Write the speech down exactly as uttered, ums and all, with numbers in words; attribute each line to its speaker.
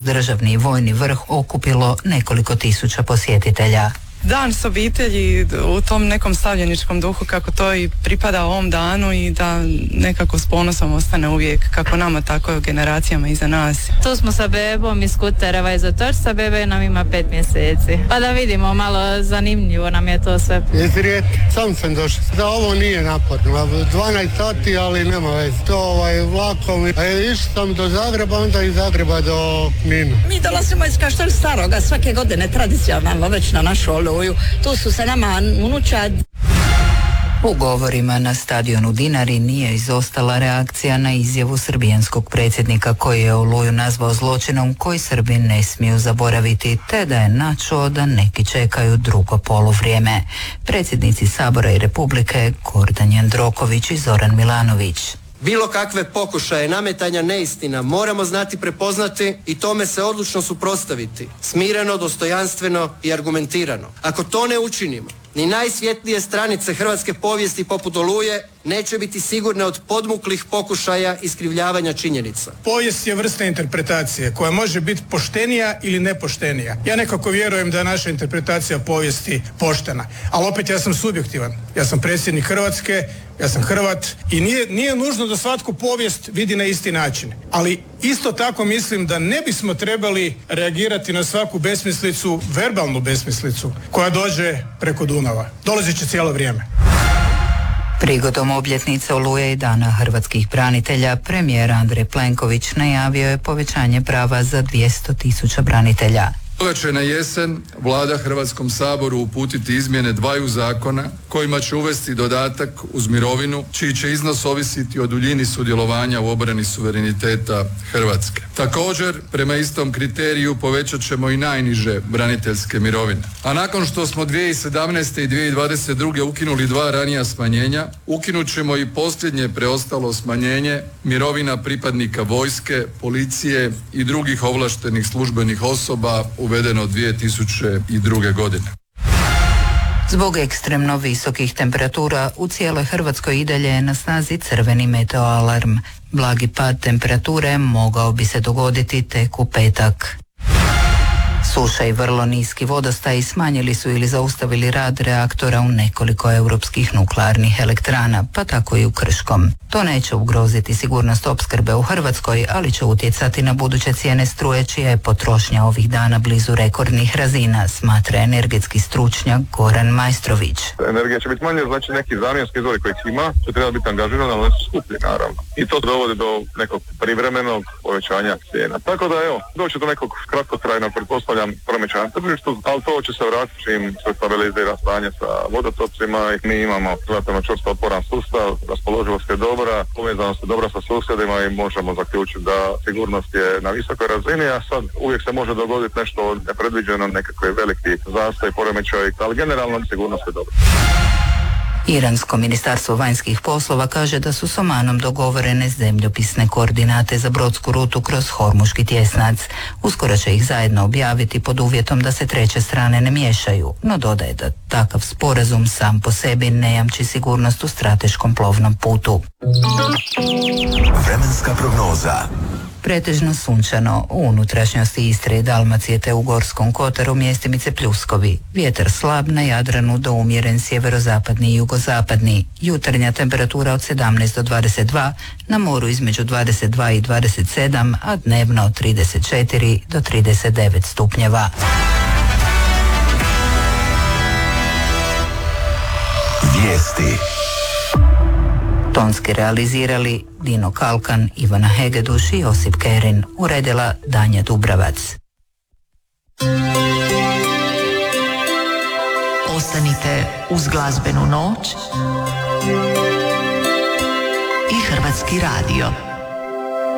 Speaker 1: državni i vojni vrh okupilo nekoliko tisuća posjetitelja.
Speaker 2: Dan s obitelji u tom nekom stavljeničkom duhu kako to i pripada ovom danu i da nekako s ponosom ostane uvijek kako nama tako i generacijama iza nas.
Speaker 3: Tu smo sa bebom iz Kutereva iz Otočca, bebe nam ima pet mjeseci. Pa da vidimo, malo zanimljivo nam je to sve.
Speaker 4: Iz Rijeke, sam sam došao. Da, ovo nije naporno, dvanaest sati, ali nema veze. To ovaj vlakom, e, išao sam do Zagreba, onda iz Zagreba do Knina.
Speaker 5: Mi dolazimo iz Kaštel Staroga svake godine tradicionalno već na našu oluju. Tu su se nama unučad.
Speaker 1: U govorima na stadionu Dinari nije izostala reakcija na izjavu srbijanskog predsjednika koji je Oluju nazvao zločinom koji Srbi ne smiju zaboraviti, te da je načuo da neki čekaju drugo poluvrijeme. Predsjednici Sabora i Republike Gordan Jandroković i Zoran Milanović.
Speaker 6: Bilo kakve pokušaje nametanja neistina moramo znati prepoznati i tome se odlučno suprotstaviti, smireno, dostojanstveno i argumentirano. Ako to ne učinimo, ni najsvjetlije stranice hrvatske povijesti poput Oluje neće biti sigurne od podmuklih pokušaja iskrivljavanja činjenica.
Speaker 7: Povijest je vrsta interpretacije koja može biti poštenija ili nepoštenija. Ja nekako vjerujem da je naša interpretacija povijesti poštena, ali opet ja sam subjektivan. Ja sam predsjednik Hrvatske, ja sam Hrvat i nije, nije nužno da svatko povijest vidi na isti način. Ali isto tako mislim da ne bismo trebali reagirati na svaku besmislicu, verbalnu besmislicu koja dođe preko Dunava. Dolazit će cijelo vrijeme.
Speaker 1: Prigodom obljetnice Oluje i Dana hrvatskih branitelja, premijer Andrej Plenković najavio je povećanje prava za dvjesto tisuća branitelja.
Speaker 8: Stoga će na jesen Vlada Hrvatskom saboru uputiti izmjene dvaju zakona kojima će uvesti dodatak uz mirovinu čiji će iznos ovisiti o duljini sudjelovanja u obrani suvereniteta Hrvatske. Također, prema istom kriteriju povećat ćemo i najniže braniteljske mirovine. A nakon što smo dvije tisuće sedamnaeste. i dvije tisuće dvadeset druge. ukinuli dva ranija smanjenja, ukinut ćemo i posljednje preostalo smanjenje mirovina pripadnika vojske, policije i drugih ovlaštenih službenih osoba uvedeno dvije tisuće druge. godine.
Speaker 1: Zbog ekstremno visokih temperatura u cijeloj Hrvatskoj i dalje je na snazi crveni meteoalarm. Blagi pad temperature mogao bi se dogoditi tek u petak. Suša i vrlo niski vodostaji smanjili su ili zaustavili rad reaktora u nekoliko europskih nuklearnih elektrana, pa tako i u Krškom. To neće ugroziti sigurnost opskrbe u Hrvatskoj, ali će utjecati na buduće cijene struje čija je potrošnja ovih dana blizu rekordnih razina, smatra energetski stručnjak Goran Majstrović.
Speaker 9: Energija će biti manje, znači neki zamjenski izvori kojih ima će treba biti angažirani, ali su skuplji naravno. I to dovodi do nekog privremenog povećanja cijena. Tako da evo, doći do nekog kratkotrajnog, pretpostavljam, promičanja na tržištu, ali to će se vratiti čim se stabilizira stanje sa vodotocima i mi imamo relativno čvrsto otporan sustav, raspoloživost je dobra, povezanost je dobra sa susjedima i možemo zaključiti da sigurnost je na visokoj razini, a sad uvijek se može dogoditi nešto nepredviđeno, nekakve veliki zastoj, poremećaj, ali generalno sigurnost je dobra.
Speaker 1: Iransko ministarstvo vanjskih poslova kaže da su s Omanom dogovorene zemljopisne koordinate za brodsku rutu kroz Hormuški tjesnac. Uskoro će ih zajedno objaviti pod uvjetom da se treće strane ne miješaju, no dodaje da takav sporazum sam po sebi ne jamči sigurnost u strateškom plovnom putu.
Speaker 10: Vremenska prognoza.
Speaker 1: Pretežno sunčano, u unutrašnjosti Istre i Dalmacije te u Gorskom kotaru mjestimice pljuskovi. Vjetar slab na Jadranu do umjeren sjeverozapadni i jugozapadni. Jutarnja temperatura od sedamnaest do dvadeset dva, na moru između dvadeset dva i dvadeset sedam, a dnevno od trideset četiri do trideset devet stupnjeva.
Speaker 10: Vijesti.
Speaker 1: Tonski realizirali Dino Kalkan, Ivana Hegeduš i Josip Kerin, uredila Danja Dubravac.
Speaker 11: Ostanite uz glazbenu noć i Hrvatski radio.